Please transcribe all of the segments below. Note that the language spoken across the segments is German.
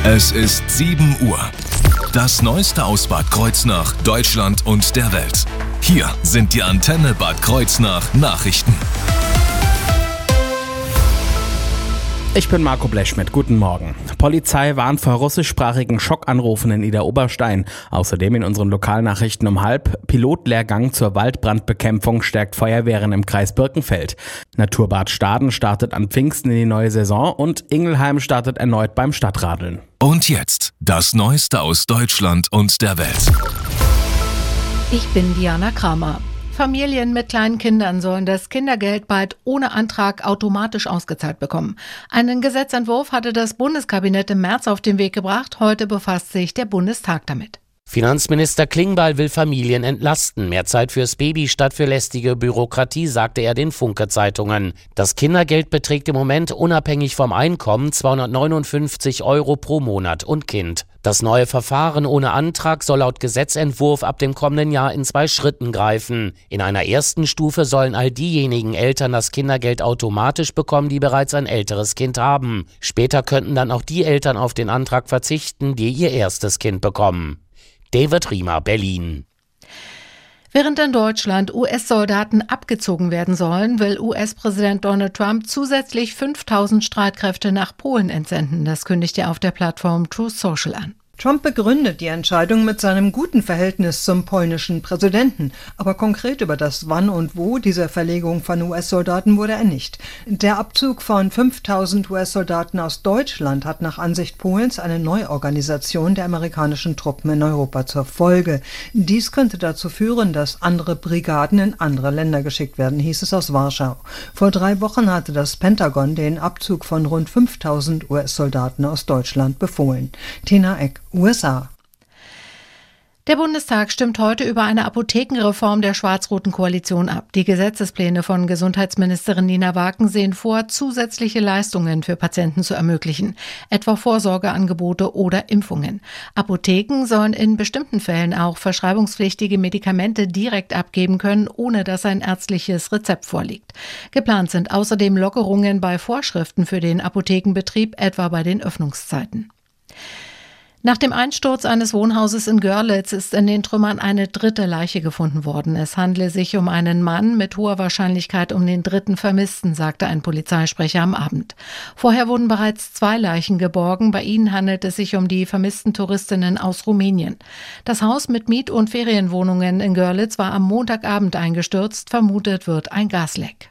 Es ist 7 Uhr. Das Neueste aus Bad Kreuznach, Deutschland und der Welt. Hier sind die Antenne Bad Kreuznach Nachrichten. Ich bin Marco Blechschmidt, guten Morgen. Polizei warnt vor russischsprachigen Schockanrufen in Idar-Oberstein. Außerdem in unseren Lokalnachrichten um 12:30 Pilotlehrgang zur Waldbrandbekämpfung stärkt Feuerwehren im Kreis Birkenfeld. Naturbad Staden startet an Pfingsten in die neue Saison und Ingelheim startet erneut beim Stadtradeln. Und jetzt das Neueste aus Deutschland und der Welt. Ich bin Diana Kramer. Familien mit kleinen Kindern sollen das Kindergeld bald ohne Antrag automatisch ausgezahlt bekommen. Einen Gesetzentwurf hatte das Bundeskabinett im März auf den Weg gebracht. Heute befasst sich der Bundestag damit. Finanzminister Klingbeil will Familien entlasten. Mehr Zeit fürs Baby statt für lästige Bürokratie, sagte er den Funke-Zeitungen. Das Kindergeld beträgt im Moment unabhängig vom Einkommen 259 € pro Monat und Kind. Das neue Verfahren ohne Antrag soll laut Gesetzentwurf ab dem kommenden Jahr in 2 Schritten greifen. In einer ersten Stufe sollen all diejenigen Eltern das Kindergeld automatisch bekommen, die bereits ein älteres Kind haben. Später könnten dann auch die Eltern auf den Antrag verzichten, die ihr erstes Kind bekommen. David Riemer, Berlin. Während in Deutschland US-Soldaten abgezogen werden sollen, will US-Präsident Donald Trump zusätzlich 5.000 Streitkräfte nach Polen entsenden. Das kündigt er auf der Plattform Truth Social an. Trump begründet die Entscheidung mit seinem guten Verhältnis zum polnischen Präsidenten. Aber konkret über das Wann und Wo dieser Verlegung von US-Soldaten wurde er nicht. Der Abzug von 5.000 US-Soldaten aus Deutschland hat nach Ansicht Polens eine Neuorganisation der amerikanischen Truppen in Europa zur Folge. Dies könnte dazu führen, dass andere Brigaden in andere Länder geschickt werden, hieß es aus Warschau. Vor 3 Wochen hatte das Pentagon den Abzug von rund 5.000 US-Soldaten aus Deutschland befohlen. Tina Eck, USA. Der Bundestag stimmt heute über eine Apothekenreform der schwarz-roten Koalition ab. Die Gesetzespläne von Gesundheitsministerin Nina Waken sehen vor, zusätzliche Leistungen für Patienten zu ermöglichen, etwa Vorsorgeangebote oder Impfungen. Apotheken sollen in bestimmten Fällen auch verschreibungspflichtige Medikamente direkt abgeben können, ohne dass ein ärztliches Rezept vorliegt. Geplant sind außerdem Lockerungen bei Vorschriften für den Apothekenbetrieb, etwa bei den Öffnungszeiten. Nach dem Einsturz eines Wohnhauses in Görlitz ist in den Trümmern eine 3. Leiche gefunden worden. Es handle sich um einen Mann, mit hoher Wahrscheinlichkeit um den 3. Vermissten, sagte ein Polizeisprecher am Abend. Vorher wurden bereits 2 Leichen geborgen. Bei ihnen handelt es sich um die vermissten Touristinnen aus Rumänien. Das Haus mit Miet- und Ferienwohnungen in Görlitz war am Montagabend eingestürzt. Vermutet wird ein Gasleck.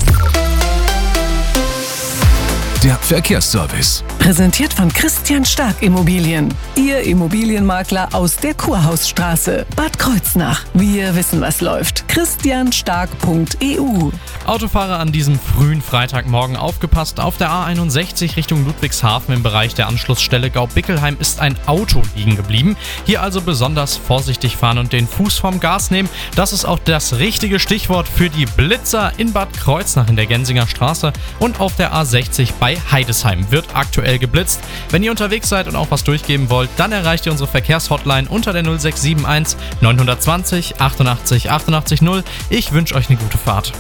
Der Verkehrsservice. Präsentiert von Christian Stark Immobilien. Ihr Immobilienmakler aus der Kurhausstraße. Bad Kreuznach. Wir wissen, was läuft. christianstark.eu. Autofahrer an diesem frühen Freitagmorgen aufgepasst. Auf der A61 Richtung Ludwigshafen im Bereich der Anschlussstelle Gau-Bickelheim ist ein Auto liegen geblieben. Hier also besonders vorsichtig fahren und den Fuß vom Gas nehmen. Das ist auch das richtige Stichwort für die Blitzer in Bad Kreuznach in der Gensinger Straße und auf der A60 bei Heidesheim wird aktuell geblitzt. Wenn ihr unterwegs seid und auch was durchgeben wollt, dann erreicht ihr unsere Verkehrshotline unter der 0671 920 88 88 0. Ich wünsche euch eine gute Fahrt.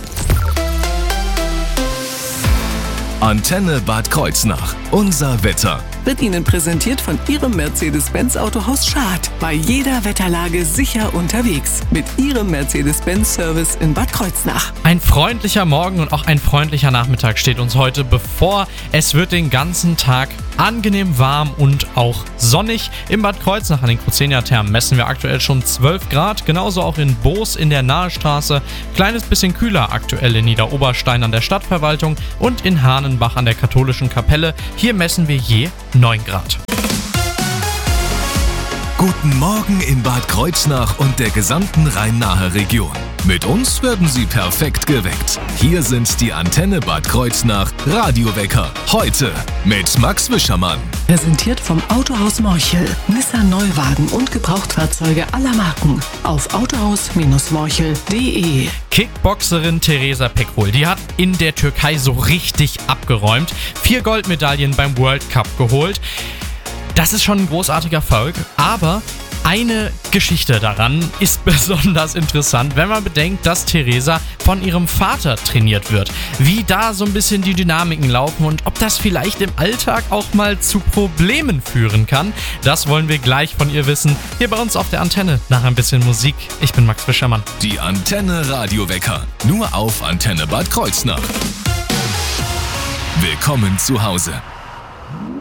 Antenne Bad Kreuznach. Unser Wetter. Wird Ihnen präsentiert von Ihrem Mercedes-Benz Autohaus Schad. Bei jeder Wetterlage sicher unterwegs. Mit Ihrem Mercedes-Benz-Service in Bad Kreuznach. Ein freundlicher Morgen und auch ein freundlicher Nachmittag steht uns heute bevor. Es wird den ganzen Tag angenehm warm und auch sonnig. Im Bad Kreuznach an den Cruzenia-Thermen messen wir aktuell schon 12 Grad. Genauso auch in Boos in der Nahestraße. Kleines bisschen kühler aktuell in Nieder-Oberstein an der Stadtverwaltung und in Hahnenbach an der katholischen Kapelle. Hier messen wir je 9 Grad. Guten Morgen in Bad Kreuznach und der gesamten Rhein-Nahe-Region. Mit uns werden Sie perfekt geweckt. Hier sind die Antenne Bad Kreuznach Radiowecker. Heute mit Max Wischermann. Präsentiert vom Autohaus Morchel. Nissan Neuwagen und Gebrauchtfahrzeuge aller Marken. Auf autohaus-morchel.de. Kickboxerin Teresa Pekgul, die hat in der Türkei so richtig abgeräumt. 4 Goldmedaillen beim World Cup geholt. Das ist schon ein großartiger Erfolg, aber Eine Geschichte daran ist besonders interessant, wenn man bedenkt, dass Theresa von ihrem Vater trainiert wird. Wie da so ein bisschen die Dynamiken laufen und ob das vielleicht im Alltag auch mal zu Problemen führen kann, das wollen wir gleich von ihr wissen. Hier bei uns auf der Antenne nach ein bisschen Musik. Ich bin Max Fischermann. Die Antenne Radiowecker. Nur auf Antenne Bad Kreuznach. Willkommen zu Hause.